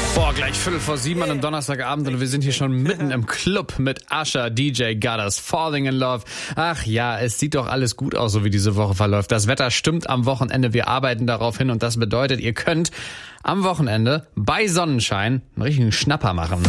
Gleich 6:45 an einem Donnerstagabend und wir sind hier schon mitten im Club mit Usher, DJ Gutters, Falling in Love. Ach ja, es sieht doch alles gut aus, so wie diese Woche verläuft. Das Wetter stimmt am Wochenende, wir arbeiten darauf hin und das bedeutet, ihr könnt am Wochenende bei Sonnenschein einen richtigen Schnapper machen.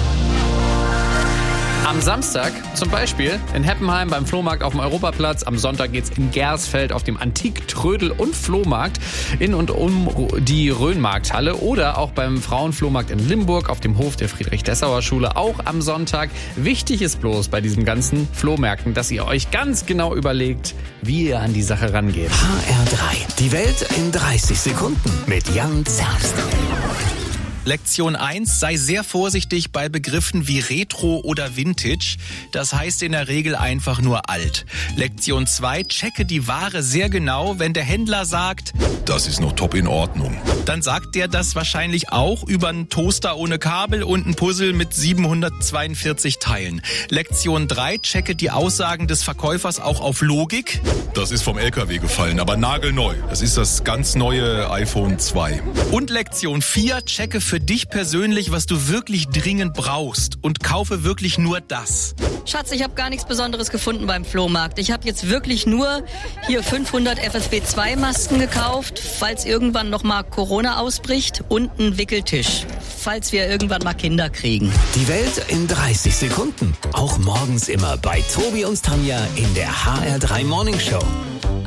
Am Samstag zum Beispiel in Heppenheim beim Flohmarkt auf dem Europaplatz. Am Sonntag geht's in Gersfeld auf dem Antik-, Trödel- und Flohmarkt in und um die Rhönmarkthalle oder auch beim Frauenflohmarkt in Limburg auf dem Hof der Friedrich-Dessauer-Schule. Auch am Sonntag. Wichtig ist bloß bei diesen ganzen Flohmärkten, dass ihr euch ganz genau überlegt, wie ihr an die Sache rangeht. HR3. Die Welt in 30 Sekunden mit Jan Zerbst. Lektion 1, sei sehr vorsichtig bei Begriffen wie Retro oder Vintage. Das heißt in der Regel einfach nur alt. Lektion 2, checke die Ware sehr genau. Wenn der Händler sagt, das ist noch top in Ordnung, dann sagt der das wahrscheinlich auch über einen Toaster ohne Kabel und ein Puzzle mit 742 Teilen. Lektion 3, checke die Aussagen des Verkäufers auch auf Logik. das ist vom LKW gefallen, aber nagelneu. Das ist das ganz neue iPhone 2. Und Lektion 4, checke für dich persönlich, was du wirklich dringend brauchst und kaufe wirklich nur das. Schatz, ich habe gar nichts Besonderes gefunden beim Flohmarkt. Ich habe jetzt wirklich nur hier 500 FFP2-Masken gekauft, falls irgendwann noch mal Corona ausbricht, und einen Wickeltisch, falls wir irgendwann mal Kinder kriegen. Die Welt in 30 Sekunden. Auch morgens immer bei Tobi und Tanja in der HR3 Morning Show.